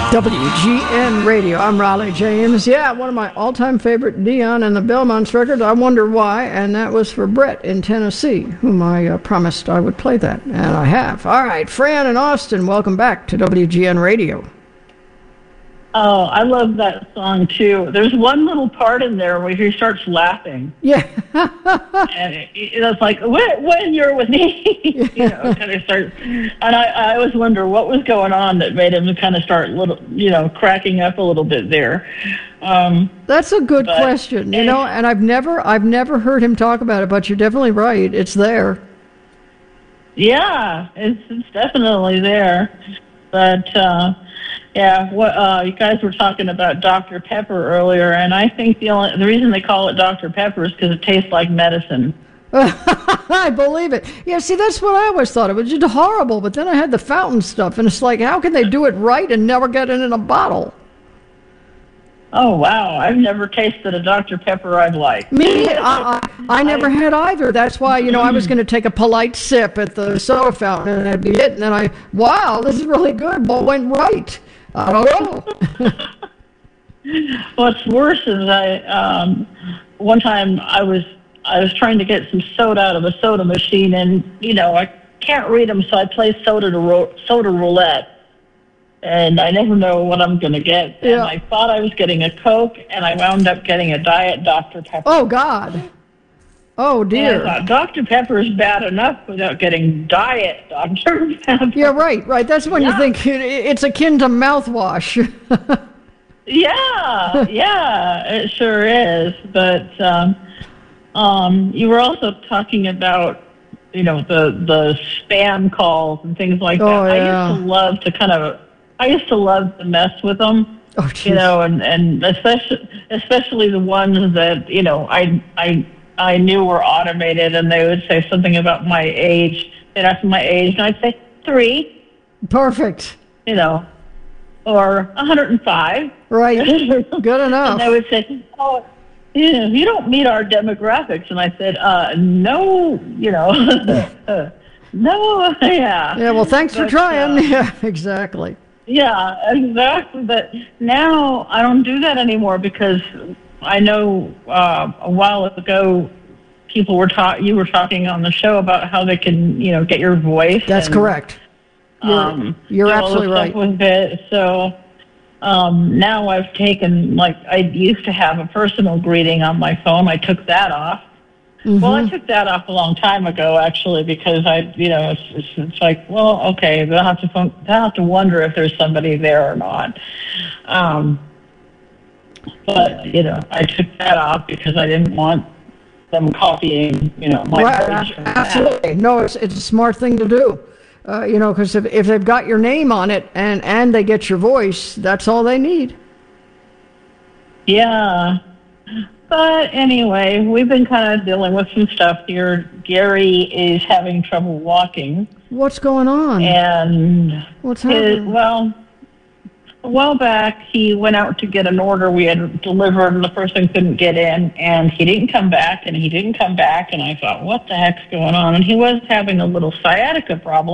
WGN Radio. I'm Raleigh James. Yeah, one of my all-time favorite Dion and the Belmonts records. I Wonder Why, and that was for Brett in Tennessee, whom I promised I would play that, and I have. All right, Fran and Austin, welcome back to WGN Radio. Oh, I love that song, too. There's one little part in there where he starts laughing. Yeah. And it's like, when you're with me, kind of start. And I always wonder what was going on that made him kind of start cracking up a little bit there. That's a good question, and I've never heard him talk about it, but you're definitely right. It's there. Yeah, it's definitely there. But, you guys were talking about Dr. Pepper earlier, and I think the reason they call it Dr. Pepper is because it tastes like medicine. I believe it. Yeah, see, that's what I always thought. It was just horrible, but then I had the fountain stuff, and it's like, how can they do it right and never get it in a bottle? Oh, wow. I've never tasted a Dr. Pepper I've liked. Me, I never had either. That's why, I was going to take a polite sip at the soda fountain, and that'd be it. And then wow, this is really good. What went right? I don't know. What's worse is one time I was trying to get some soda out of a soda machine, and, I can't read them, so I play soda roulette. And I never know what I'm going to get. And I thought I was getting a Coke, and I wound up getting a Diet Dr. Pepper. Oh, God. Oh, dear. And I thought, Dr. Pepper is bad enough without getting Diet Dr. Pepper. Yeah, right. That's when you think it's akin to mouthwash. Yeah, it sure is. But you were also talking about, the spam calls and things like that. Yeah. I used to love to mess with them, and especially the ones that, I knew were automated, and they would say something about my age. They'd ask my age, and I'd say 3. Perfect. Or 105. Right. Good enough. And they would say, oh, you don't meet our demographics. And I said, no, no, yeah. Yeah, well, thanks for trying. Yeah, exactly. Yeah, exactly. But now I don't do that anymore because I know a while ago you were talking on the show about how they can, get your voice. That's correct. You're absolutely right. With it. So now I've taken, I used to have a personal greeting on my phone. I took that off. Mm-hmm. Well, I took that off a long time ago, actually, because it's like, well, okay, they'll have to wonder if there's somebody there or not. But I took that off because I didn't want them copying, my right, absolutely. No, it's a smart thing to do. Because if they've got your name on it and they get your voice, that's all they need. Yeah. But anyway, we've been kind of dealing with some stuff here. Gary is having trouble walking. What's going on? And what's happening? Well, a while back, he went out to get an order we had delivered, and the person couldn't get in, and he didn't come back, and I thought, what the heck's going on? And he was having a little sciatica problem.